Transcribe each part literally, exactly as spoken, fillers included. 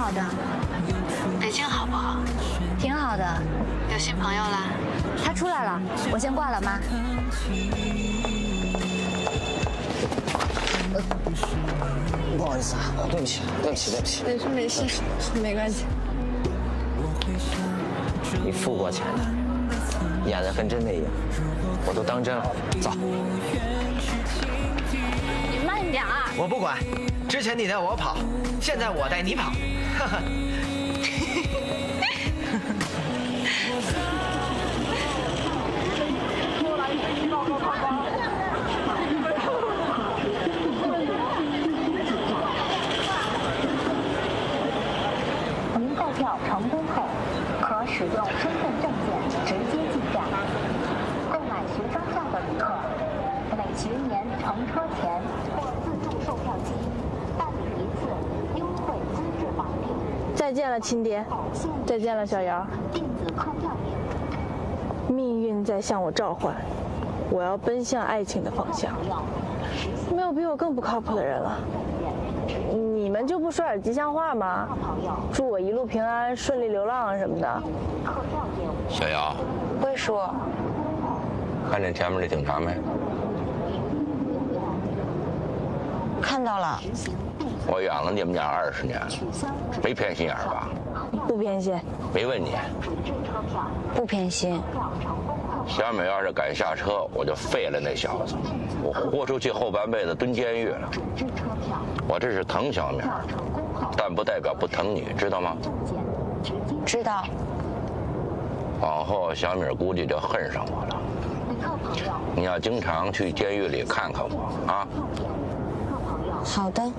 好的。 北京好不好？ 挺好的。 有新朋友啦？ 他出来了，我先挂了，妈。 呃，不好意思啊，对不起，对不起，对不起。 没事没事，没关系。 你付过钱的，演的跟真的一样，我都当真了。走。 你慢点儿。 我不管，之前你带我跑，现在我带你跑。哈哈。 您购票成功后，可使用身份证件直接进站。购买学生票的旅客，每学年乘车前或自助售票机办理一次优惠资质绑定。 再见了，亲爹。再见了，小姚。 电子客票点。 命运在向我召唤，我要奔向爱情的方向。没有比我更不靠谱的人了。你们就不说点吉祥话吗？祝我一路平安、顺利流浪什么的。 小姚， 魏叔， 看见前面的警察没？ 看到了。 我养了你们家二十年了，没偏心眼吧？ 不偏心。 没问你。 不偏心。 小美要是敢下车，我就废了那小子，我豁出去后半辈子蹲监狱了。我这是疼小美，但不代表不疼你，知道吗？ 知道。 往后小米估计就恨上我了。你要经常去监狱里看看我啊。 好的。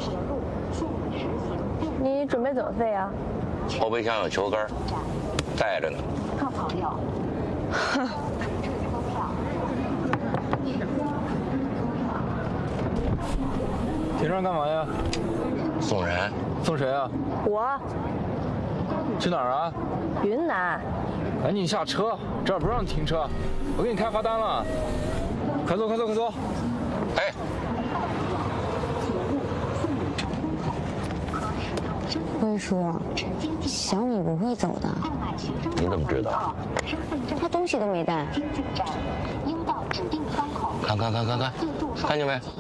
你准备怎么废啊？ 后备箱有球杆，带着呢。 哼。 停这儿干嘛呀？ 送人。 送谁啊？ 我。 去哪儿啊？ 云南。 赶紧下车，这儿不让停车，我给你开罚单了。快走，快走，快走！ 哎。 魏叔，小米不会走的。 你怎么知道？ 他东西都没带。 看看看看看，看见没？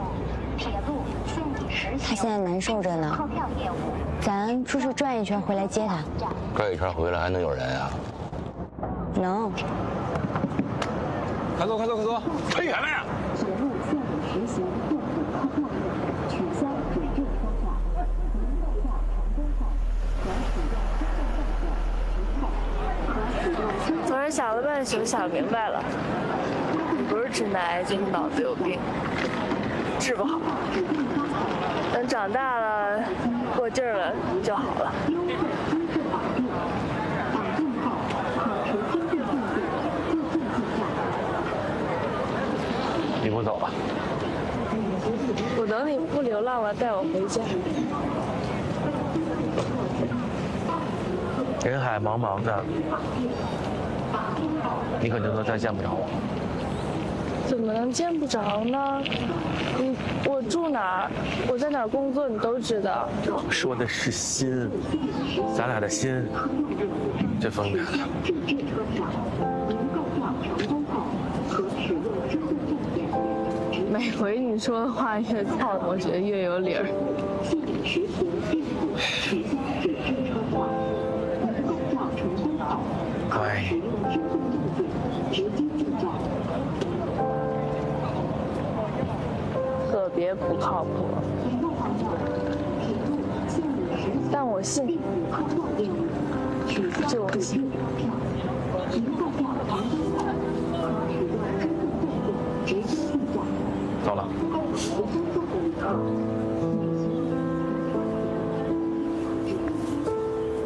他现在难受着呢，咱出去转一圈回来接他。 转一圈回来还能有人啊？ 能。 快走快走快走！ 推远了呀！ 昨儿想了半宿，想明白了，你不是直男癌，就是脑子有病，治不好。等长大了，过劲儿了就好了。 你不走了？ 我等你不流浪了，带我回家。 人海茫茫的，你可能都再见不着我。 怎么能见不着呢？你我住哪儿，我在哪儿工作，你都知道。 说的是心，咱俩的心这分开了。 每回你说的话越操，我觉得越有理儿。 乖。 特别不靠谱，但我信，就我信。 走了。